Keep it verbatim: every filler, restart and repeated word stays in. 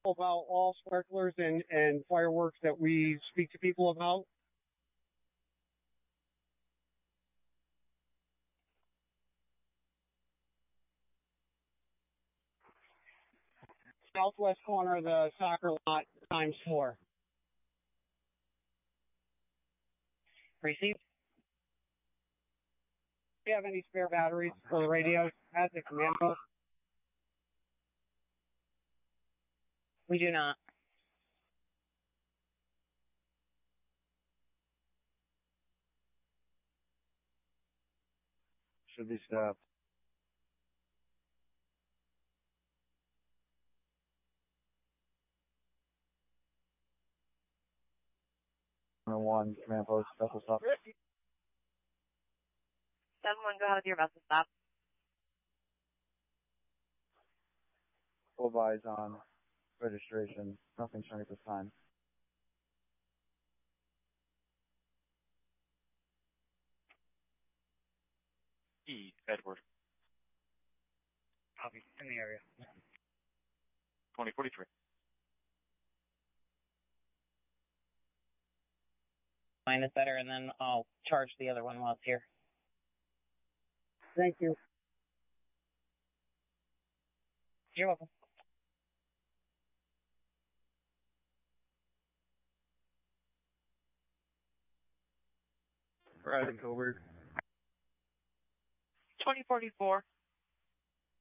about all sparklers and, and fireworks that we speak to people about? Southwest corner of the soccer lot, times four. Received. Do you have any spare batteries for the radios at the command post? We do not. Should be staffed. Number one, command post, vessel stop. seven one, go ahead with your vessel stop. Full eyes on registration. Nothing showing at this time. E. Edward. Copy. In the area. twenty forty-three. Mine is better, and then I'll charge the other one while it's here. Thank you. You're welcome. Private Covert. twenty forty-four.